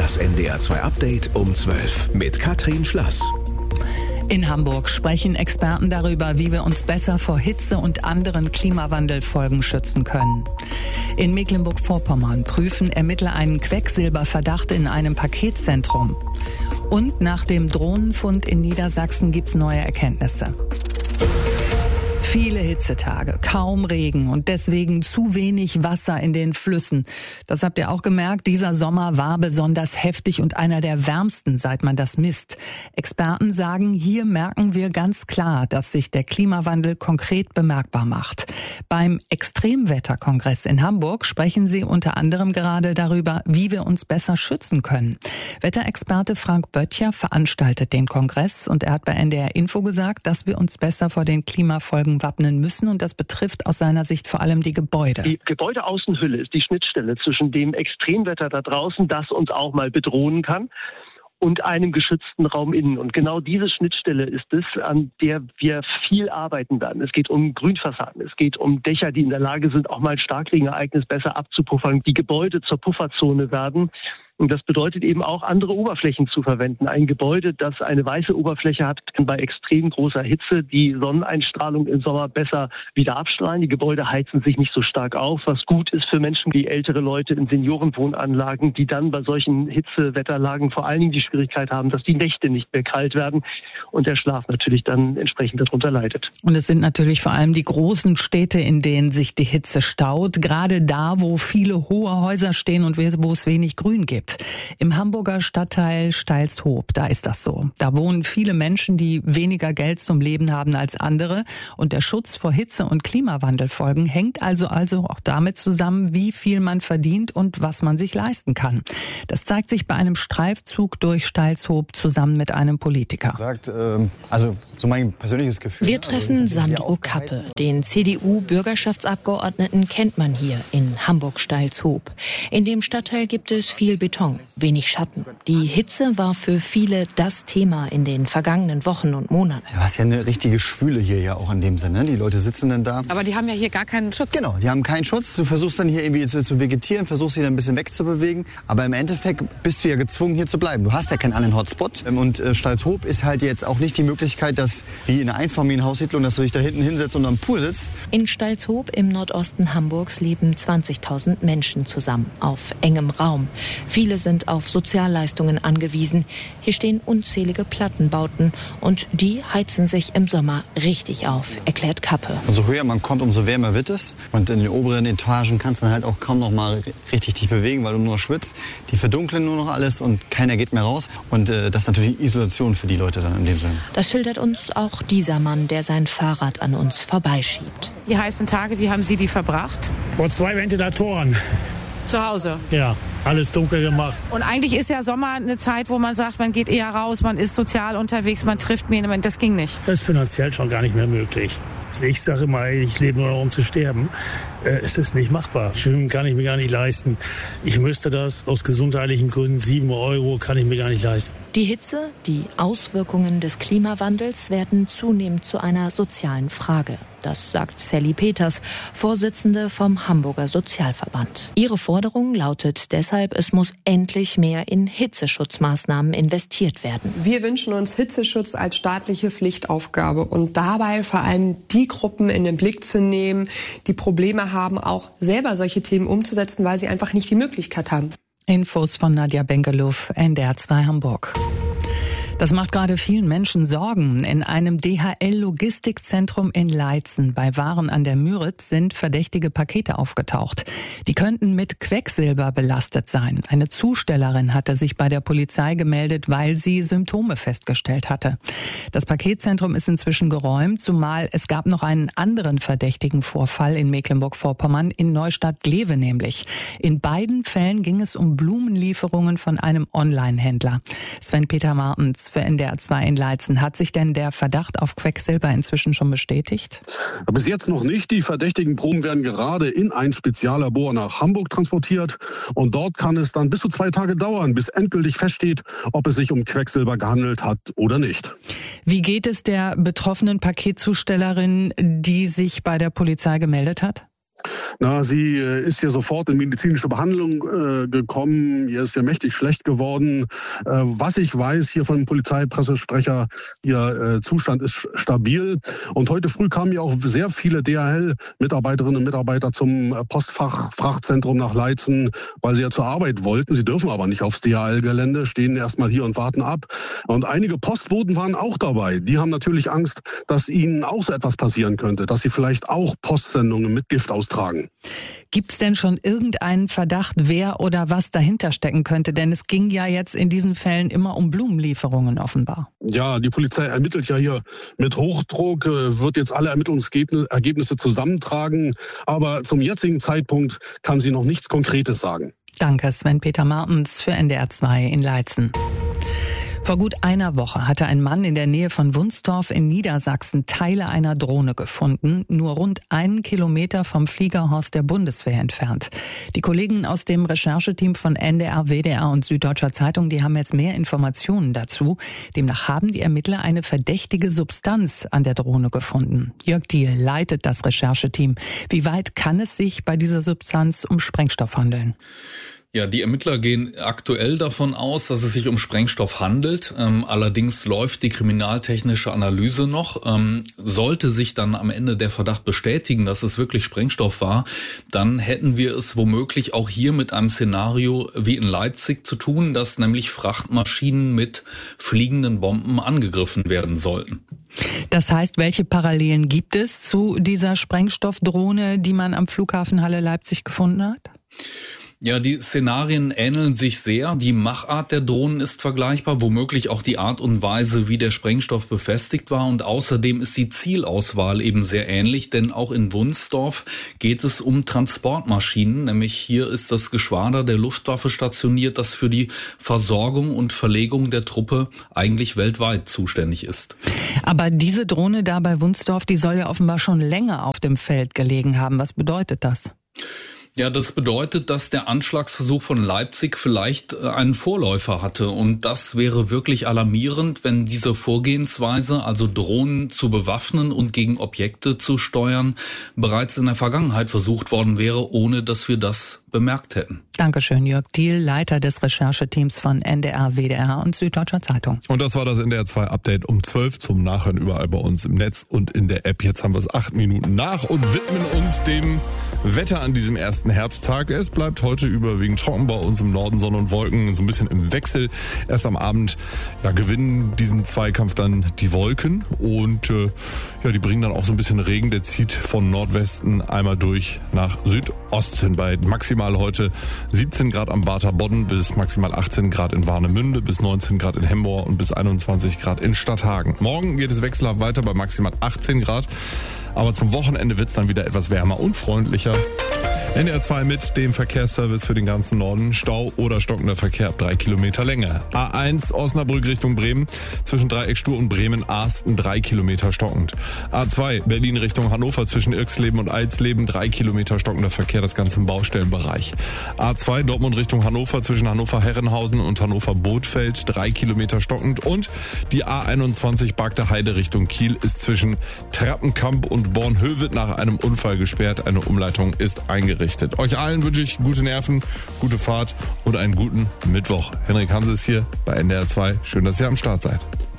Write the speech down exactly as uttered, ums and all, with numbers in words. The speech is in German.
Das N D R zwei Update um zwölf mit Katrin Schlass. In Hamburg sprechen Experten darüber, wie wir uns besser vor Hitze und anderen Klimawandelfolgen schützen können. In Mecklenburg-Vorpommern prüfen Ermittler einen Quecksilberverdacht in einem Paketzentrum. Und nach dem Drohnenfund in Niedersachsen gibt's neue Erkenntnisse. Viele Hitzetage, kaum Regen und deswegen zu wenig Wasser in den Flüssen. Das habt ihr auch gemerkt, dieser Sommer war besonders heftig und einer der wärmsten, seit man das misst. Experten sagen, hier merken wir ganz klar, dass sich der Klimawandel konkret bemerkbar macht. Beim Extremwetterkongress in Hamburg sprechen sie unter anderem gerade darüber, wie wir uns besser schützen können. Wetterexperte Frank Böttcher veranstaltet den Kongress und er hat bei N D R Info gesagt, dass wir uns besser vor den Klimafolgen wappnen müssen und das betrifft aus seiner Sicht vor allem die Gebäude. Die Gebäudeaußenhülle ist die Schnittstelle zwischen dem Extremwetter da draußen, das uns auch mal bedrohen kann, und einem geschützten Raum innen. Und genau diese Schnittstelle ist es, an der wir viel arbeiten werden. Es geht um Grünfassaden, es geht um Dächer, die in der Lage sind, auch mal ein Starkregenereignis besser abzupuffern, die Gebäude zur Pufferzone werden. Und das bedeutet eben auch, andere Oberflächen zu verwenden. Ein Gebäude, das eine weiße Oberfläche hat, kann bei extrem großer Hitze die Sonneneinstrahlung im Sommer besser wieder abstrahlen. Die Gebäude heizen sich nicht so stark auf, was gut ist für Menschen wie ältere Leute in Seniorenwohnanlagen, die dann bei solchen Hitzewetterlagen vor allen Dingen die Schwierigkeit haben, dass die Nächte nicht mehr kalt werden und der Schlaf natürlich dann entsprechend darunter leidet. Und es sind natürlich vor allem die großen Städte, in denen sich die Hitze staut, gerade da, wo viele hohe Häuser stehen und wo es wenig Grün gibt. Im Hamburger Stadtteil Steilshoop, da ist das so. Da wohnen viele Menschen, die weniger Geld zum Leben haben als andere. Und der Schutz vor Hitze- und Klimawandelfolgen hängt also, also auch damit zusammen, wie viel man verdient und was man sich leisten kann. Das zeigt sich bei einem Streifzug durch Steilshoop zusammen mit einem Politiker. Sagt, äh, also so mein persönliches Gefühl. Wir treffen Sandro Kappe. Den C D U-Bürgerschaftsabgeordneten kennt man hier in Hamburg-Steilshoop. In dem Stadtteil gibt es viel Beton, wenig Schatten. Die Hitze war für viele das Thema in den vergangenen Wochen und Monaten. Du hast ja eine richtige Schwüle hier ja auch in dem Sinne. Die Leute sitzen dann da. Aber die haben ja hier gar keinen Schutz. Genau, die haben keinen Schutz. Du versuchst dann hier irgendwie zu, zu vegetieren, versuchst dich dann ein bisschen wegzubewegen. Aber im Endeffekt bist du ja gezwungen, hier zu bleiben. Du hast ja keinen anderen Hotspot. Und äh, Steilshoop ist halt jetzt auch nicht die Möglichkeit, dass wie in einer Einfamilienhaussiedlung, dass du dich da hinten hinsetzt und am Pool sitzt. In Steilshoop im Nordosten Hamburgs leben zwanzigtausend Menschen zusammen auf engem Raum. Viele sind auf Sozialleistungen angewiesen. Hier stehen unzählige Plattenbauten und die heizen sich im Sommer richtig auf, erklärt Kappe. Umso höher man kommt, umso wärmer wird es. Und in den oberen Etagen kannst du dann halt auch kaum noch mal richtig dich bewegen, weil du nur schwitzt. Die verdunkeln nur noch alles und keiner geht mehr raus. Und äh, das ist natürlich Isolation für die Leute dann in dem Sinne. Das schildert uns auch dieser Mann, der sein Fahrrad an uns vorbeischiebt. Die heißen Tage, wie haben Sie die verbracht? Vor zwei Ventilatoren. Zu Hause? Ja, alles dunkel gemacht. Und eigentlich ist ja Sommer eine Zeit, wo man sagt, man geht eher raus, man ist sozial unterwegs, man trifft mehr. Das ging nicht. Das ist finanziell schon gar nicht mehr möglich. Ich sage immer, ich lebe nur noch, um zu sterben. Äh, es ist nicht machbar. Schwimmen kann ich mir gar nicht leisten. Ich müsste das aus gesundheitlichen Gründen, sieben Euro kann ich mir gar nicht leisten. Die Hitze, die Auswirkungen des Klimawandels werden zunehmend zu einer sozialen Frage. Das sagt Sally Peters, Vorsitzende vom Hamburger Sozialverband. Ihre Forderung lautet deshalb, es muss endlich mehr in Hitzeschutzmaßnahmen investiert werden. Wir wünschen uns Hitzeschutz als staatliche Pflichtaufgabe und dabei vor allem die Gruppen in den Blick zu nehmen, die Probleme haben, auch selber solche Themen umzusetzen, weil sie einfach nicht die Möglichkeit haben. Infos von Nadja Bengelow, N D R zwei Hamburg. Das macht gerade vielen Menschen Sorgen. In einem D H L-Logistikzentrum in Leitzen bei Waren an der Müritz sind verdächtige Pakete aufgetaucht. Die könnten mit Quecksilber belastet sein. Eine Zustellerin hatte sich bei der Polizei gemeldet, weil sie Symptome festgestellt hatte. Das Paketzentrum ist inzwischen geräumt, zumal es gab noch einen anderen verdächtigen Vorfall in Mecklenburg-Vorpommern, in Neustadt-Glewe nämlich. In beiden Fällen ging es um Blumenlieferungen von einem Online-Händler. Sven-Peter Martens für N D R zwei in Leitzen. Hat sich denn der Verdacht auf Quecksilber inzwischen schon bestätigt? Bis jetzt noch nicht. Die verdächtigen Proben werden gerade in ein Speziallabor nach Hamburg transportiert. Und dort kann es dann bis zu zwei Tage dauern, bis endgültig feststeht, ob es sich um Quecksilber gehandelt hat oder nicht. Wie geht es der betroffenen Paketzustellerin, die sich bei der Polizei gemeldet hat? Na, sie äh, ist hier sofort in medizinische Behandlung äh, gekommen. Ihr ist ja mächtig schlecht geworden. Äh, was ich weiß hier von Polizeipressesprecher, ihr äh, Zustand ist stabil. Und heute früh kamen ja auch sehr viele D H L-Mitarbeiterinnen und Mitarbeiter zum Postfach-Frachtzentrum nach Leitzen, weil sie ja zur Arbeit wollten. Sie dürfen aber nicht aufs D H L-Gelände, stehen erstmal hier und warten ab. Und einige Postboten waren auch dabei. Die haben natürlich Angst, dass ihnen auch so etwas passieren könnte, dass sie vielleicht auch Postsendungen mit Gift austragen. Gibt es denn schon irgendeinen Verdacht, wer oder was dahinter stecken könnte? Denn es ging ja jetzt in diesen Fällen immer um Blumenlieferungen offenbar. Ja, die Polizei ermittelt ja hier mit Hochdruck, wird jetzt alle Ermittlungsergebnisse zusammentragen. Aber zum jetzigen Zeitpunkt kann sie noch nichts Konkretes sagen. Danke, Sven-Peter Martens für N D R zwei in Leitzen. Vor gut einer Woche hatte ein Mann in der Nähe von Wunstorf in Niedersachsen Teile einer Drohne gefunden, nur rund einen Kilometer vom Fliegerhorst der Bundeswehr entfernt. Die Kollegen aus dem Rechercheteam von N D R, W D R und Süddeutscher Zeitung, die haben jetzt mehr Informationen dazu. Demnach haben die Ermittler eine verdächtige Substanz an der Drohne gefunden. Jörg Diehl leitet das Rechercheteam. Wie weit kann es sich bei dieser Substanz um Sprengstoff handeln? Ja, die Ermittler gehen aktuell davon aus, dass es sich um Sprengstoff handelt. Ähm, allerdings läuft die kriminaltechnische Analyse noch. Ähm, sollte sich dann am Ende der Verdacht bestätigen, dass es wirklich Sprengstoff war, dann hätten wir es womöglich auch hier mit einem Szenario wie in Leipzig zu tun, dass nämlich Frachtmaschinen mit fliegenden Bomben angegriffen werden sollten. Das heißt, welche Parallelen gibt es zu dieser Sprengstoffdrohne, die man am Flughafen Halle Leipzig gefunden hat? Ja, die Szenarien ähneln sich sehr. Die Machart der Drohnen ist vergleichbar, womöglich auch die Art und Weise, wie der Sprengstoff befestigt war. Und außerdem ist die Zielauswahl eben sehr ähnlich, denn auch in Wunstorf geht es um Transportmaschinen. Nämlich hier ist das Geschwader der Luftwaffe stationiert, das für die Versorgung und Verlegung der Truppe eigentlich weltweit zuständig ist. Aber diese Drohne da bei Wunstorf, die soll ja offenbar schon länger auf dem Feld gelegen haben. Was bedeutet das? Ja, das bedeutet, dass der Anschlagsversuch von Leipzig vielleicht einen Vorläufer hatte. Und das wäre wirklich alarmierend, wenn diese Vorgehensweise, also Drohnen zu bewaffnen und gegen Objekte zu steuern, bereits in der Vergangenheit versucht worden wäre, ohne dass wir das bemerkt hätten. Dankeschön, Jörg Diehl, Leiter des Rechercheteams von N D R, W D R und Süddeutscher Zeitung. Und das war das N D R zwei Update um zwölf zum Nachhören überall bei uns im Netz und in der App. Jetzt haben wir es acht Minuten nach und widmen uns dem Wetter an diesem ersten Herbsttag. Es bleibt heute überwiegend trocken bei uns im Norden, Sonne und Wolken, so ein bisschen im Wechsel. Erst am Abend ja, gewinnen diesen Zweikampf dann die Wolken und äh, ja, die bringen dann auch so ein bisschen Regen. Der zieht von Nordwesten einmal durch nach Südosten bei maximal heute siebzehn Grad am Barther Bodden bis maximal achtzehn Grad in Warnemünde, bis neunzehn Grad in Hemmoor und bis einundzwanzig Grad in Stadthagen. Morgen geht es wechselhaft weiter bei maximal achtzehn Grad, aber zum Wochenende wird es dann wieder etwas wärmer und freundlicher. N D R zwei mit dem Verkehrsservice für den ganzen Norden. Stau oder stockender Verkehr ab drei Kilometer Länge. A eins Osnabrück Richtung Bremen. Zwischen Dreieckstur und Bremen-Aasten drei Kilometer stockend. A zwei Berlin Richtung Hannover zwischen Irxleben und Alsleben drei Kilometer stockender Verkehr, das Ganze im Baustellenbereich. A zwei Dortmund Richtung Hannover zwischen Hannover-Herrenhausen und Hannover-Bothfeld drei Kilometer stockend. Und die A einundzwanzig Bargter Heide Richtung Kiel ist zwischen Trappenkamp und Bornhöved nach einem Unfall gesperrt. Eine Umleitung ist eingerichtet. Euch allen wünsche ich gute Nerven, gute Fahrt und einen guten Mittwoch. Henrik Hanse ist hier bei N D R zwei. Schön, dass ihr am Start seid.